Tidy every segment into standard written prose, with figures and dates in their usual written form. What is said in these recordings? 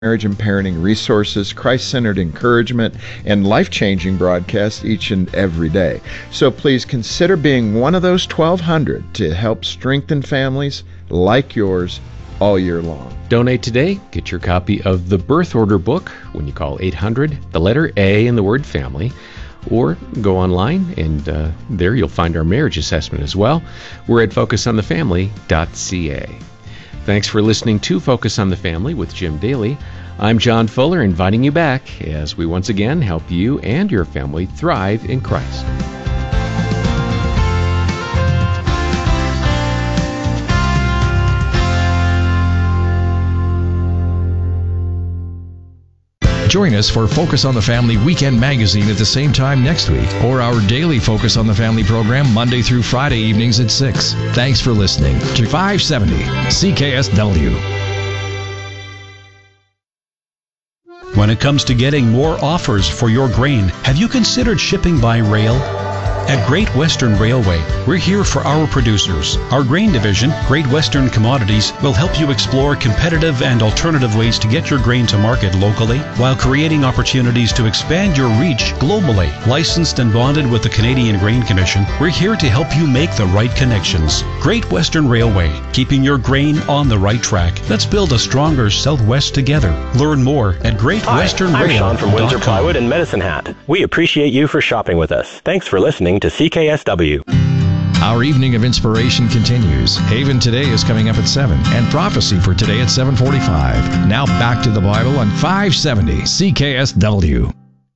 marriage and parenting resources, Christ-centered encouragement, and life-changing broadcasts each and every day. So please consider being one of those 1,200 to help strengthen families like yours all year long. Donate today. Get your copy of the Birth Order book when you call 800, the letter A and the word family, or go online and there you'll find our marriage assessment as well. We're at focusonthefamily.ca. Thanks for listening to Focus on the Family with Jim Daly. I'm John Fuller, inviting you back as we once again help you and your family thrive in Christ. Join us for Focus on the Family Weekend Magazine at the same time next week, or our daily Focus on the Family program Monday through Friday evenings at 6. Thanks for listening to 570 CKSW. When it comes to getting more offers for your grain, have you considered shipping by rail? At Great Western Railway, we're here for our producers. Our grain division, Great Western Commodities, will help you explore competitive and alternative ways to get your grain to market locally while creating opportunities to expand your reach globally. Licensed and bonded with the Canadian Grain Commission, we're here to help you make the right connections. Great Western Railway, keeping your grain on the right track. Let's build a stronger Southwest together. Learn more at GreatWesternRail.com. Hi, I'm Sean from Windsor Plywood and Medicine Hat. We appreciate you for shopping with us. Thanks for listening to CKSW. Our evening of inspiration continues. Haven Today is coming up at 7, and Prophecy for today at 7:45. Now back to the Bible on 570 CKSW.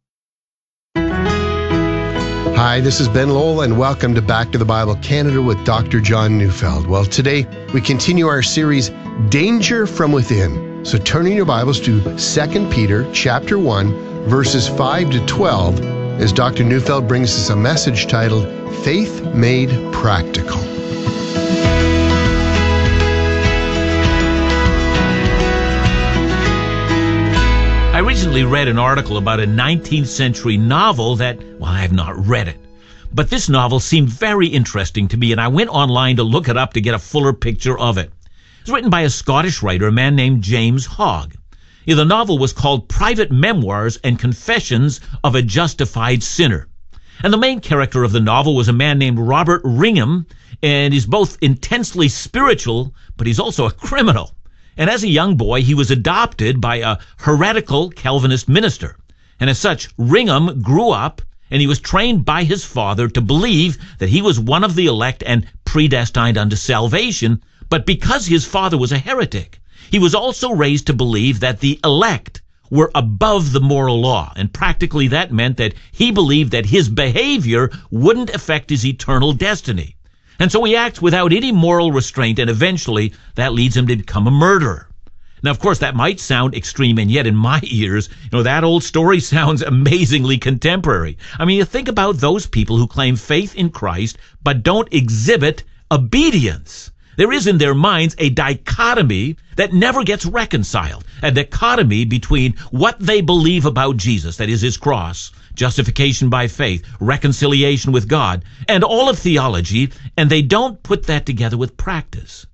Hi, this is Ben Lowell, and welcome to Back to the Bible Canada with Dr. John Neufeld. Well, today we continue our series, Danger from Within. So turn in your Bibles to 2 Peter chapter 1, verses 5 to 12, as Dr. Neufeld brings us a message titled, Faith Made Practical. I recently read an article about a 19th century novel that, well, I have not read it. But this novel seemed very interesting to me, and I went online to look it up to get a fuller picture of it. It was written by a Scottish writer, a man named James Hogg. The novel was called Private Memoirs and Confessions of a Justified Sinner. And the main character of the novel was a man named Robert Ringham, and he's both intensely spiritual, but he's also a criminal. And as a young boy, he was adopted by a heretical Calvinist minister. And as such, Ringham grew up, and he was trained by his father to believe that he was one of the elect and predestined unto salvation. But because his father was a heretic, he was also raised to believe that the elect were above the moral law, and practically that meant that he believed that his behavior wouldn't affect his eternal destiny. And so he acts without any moral restraint, and eventually that leads him to become a murderer. Now, of course, that might sound extreme, and yet in my ears, that old story sounds amazingly contemporary. I mean, you think about those people who claim faith in Christ but don't exhibit obedience. There is in their minds a dichotomy that never gets reconciled, a dichotomy between what they believe about Jesus, that is his cross, justification by faith, reconciliation with God, and all of theology, and they don't put that together with practice.